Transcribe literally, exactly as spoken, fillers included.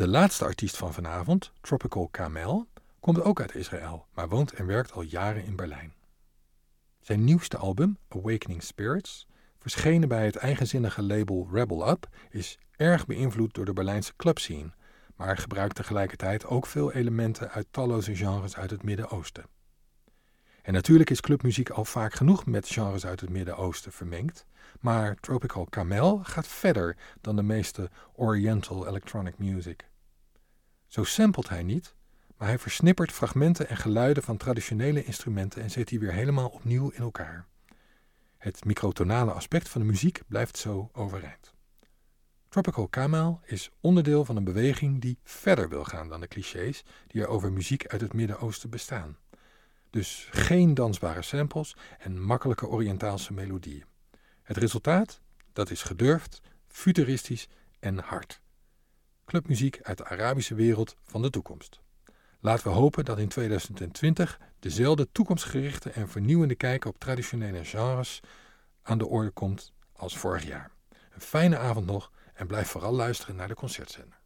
De laatste artiest van vanavond, Tropical Camel, komt ook uit Israël, maar woont en werkt al jaren in Berlijn. Zijn nieuwste album, Awakening Spirits, verschenen bij het eigenzinnige label Rebel Up, is erg beïnvloed door de Berlijnse clubscene, maar gebruikt tegelijkertijd ook veel elementen uit talloze genres uit het Midden-Oosten. En natuurlijk is clubmuziek al vaak genoeg met genres uit het Midden-Oosten vermengd, maar Tropical Camel gaat verder dan de meeste Oriental electronic music. Zo samplet hij niet, maar hij versnippert fragmenten en geluiden van traditionele instrumenten en zet die weer helemaal opnieuw in elkaar. Het microtonale aspect van de muziek blijft zo overeind. Tropical Camel is onderdeel van een beweging die verder wil gaan dan de clichés die er over muziek uit het Midden-Oosten bestaan. Dus geen dansbare samples en makkelijke Oriëntaalse melodieën. Het resultaat? Dat is gedurfd, futuristisch en hard. Clubmuziek uit de Arabische wereld van de toekomst. Laten we hopen dat in tweeduizend twintig dezelfde toekomstgerichte en vernieuwende kijk op traditionele genres aan de orde komt als vorig jaar. Een fijne avond nog en blijf vooral luisteren naar de concertzender.